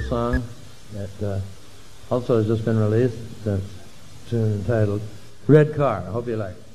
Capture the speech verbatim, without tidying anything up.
song that uh, also has just been released. It's a tune entitled Red Car. I hope you like it.